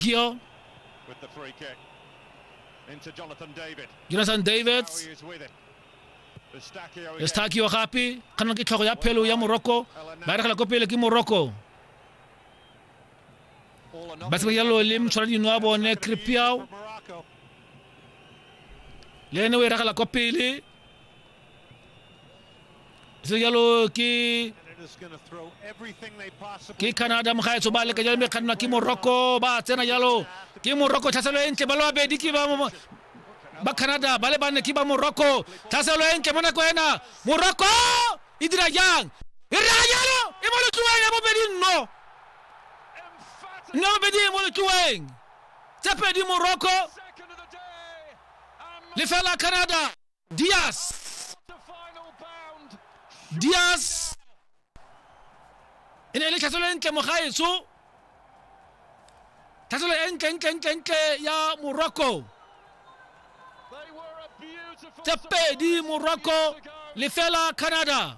Gio. With the free kick into Jonathan David. Jonathan David. Eustachio happy. Kana ke tlhogo ya phelo ya Morocco. Ba re la kopele ke Morocco. Ba se ya lo le mtshwara dino a bone Kripiao. Le ne we ra la kopele. Se ya lo ke Canada mo gaetso ba le ka jalo me kanna ke Morocco ba tsena jalo ke Morocco tlhaselo entle ba lo abedi ke ba Canada ba le bane ke ba Morocco tlhaselo entle bona ko ena Morocco e dira jang e ra jalo e mo le tsuweng mo bedi no bedi mo le tsuweng tsa pedi Morocco le fela Canada Diaz ene le tlhaselo entle mo gaetso tlhaselo entle ya Morocco tepedi Morocco le fela Canada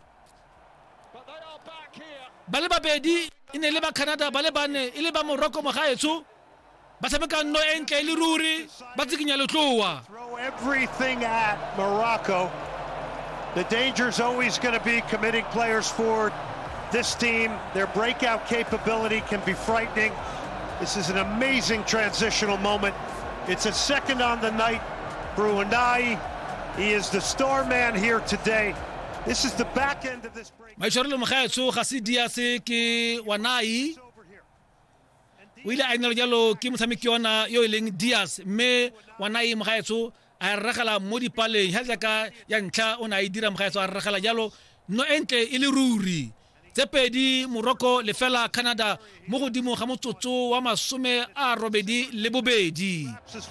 ba le babedi ene le ba Canada ba le bane ile ba Morocco mo gaetso ba tshameka no entle le ruri ba tsikinya le tloa throw everything at Morocco. The danger is always going to be committing players forward. This team, their breakout capability can be frightening. This is an amazing transitional moment. It's a second on the night for Unai. He is the star man here today. This is the back end of this break. Maishorlo mkhaetso khasi Diaz ke Wanai. Wile a nela jalo ke motshameki yona yo ileng Diaz me Wanai mkhaetso a ragala mo dipaleng ha ka ya ntlha ona e dira mkhaetso a ragala jalo no entle ile ruri tsepedi Morocco le fela Canada mo godimo ga motsotso wa masome a robedi le bobedi.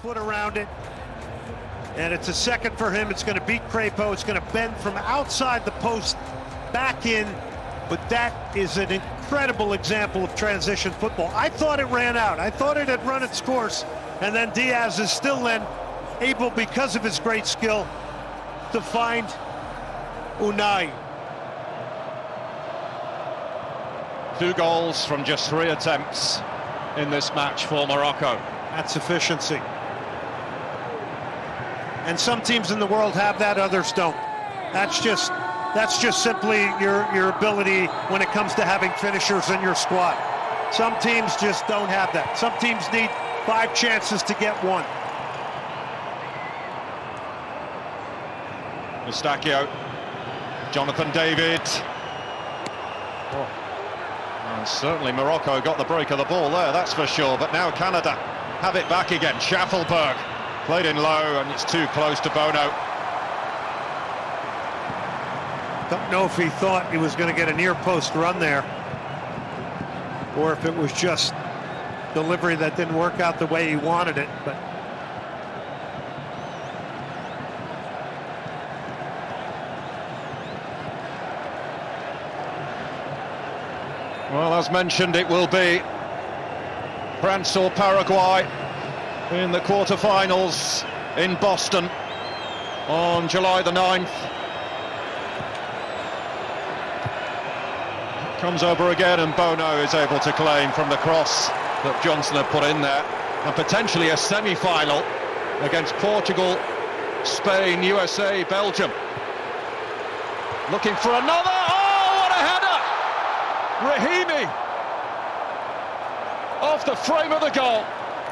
And it's a second for him. It's going to beat Crepeau. It's going to bend from outside the post back in. But that is an incredible example of transition football. I thought it ran out. I thought it had run its course. And then Diaz is still then able, because of his great skill, to find Unai. 2 goals from just 3 attempts in this match for Morocco. That's efficiency. And some teams in the world have that, others don't. That's just simply your ability when it comes to having finishers in your squad. Some teams just don't have that. Some teams need 5 chances to get 1. Eustachio, Jonathan David. And certainly Morocco got the break of the ball there, that's for sure. But now Canada have it back again. Schaffelberg played in low, and it's too close to Bono. Don't know if he thought he was going to get a near post run there, or if it was just delivery that didn't work out the way he wanted it. But well, as mentioned, it will be France or Paraguay in the quarter-finals in Boston on July the 9th. Comes over again, and Bono is able to claim from the cross that Johnson had put in there, and potentially a semi-final against Portugal, Spain, USA, Belgium. Looking for another. Oh, what a header! Rahimi off the frame of the goal.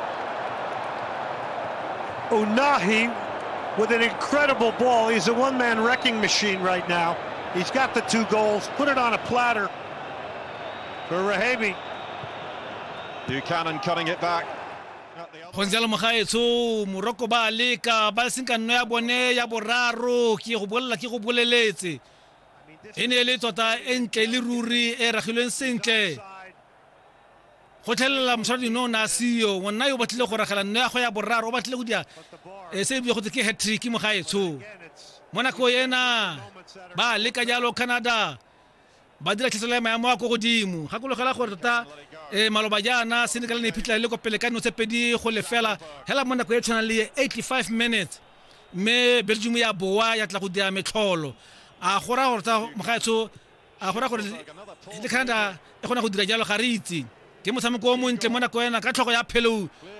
Unai with an incredible ball. He's a one-man wrecking machine right now. He's got the 2 goals, put it on a platter for Rahimi. Buchanan cutting it back. Gonzalo Mogaetso Morocco ba leka ba sinkano ya bone ya boraro ke go bolla ke go boleletse ene le tota entle le ruri e ragilweng sentle go tlhela mosadi no na sio wona yo batlile go ragala nno ya go ya boraro o batlile go dia se bi go ke hat-trick Mogaetso mona ko yena ba leka jalo Canada ba dira tlhaselo ya maemo a go godimo ga go logela gore tota maloba jana Senegal ne phitla le go pele ka no tsepedi go lefela hela mona ko e tshwana le 85 minutes me Belgium ya boa ya tla go dira metlholo a gora gore ta Mogaetso a gora gore le Canada e gona go dira jalo ga re itse ke motshameko o montle mo nako ena ka tlhogo ya Pelou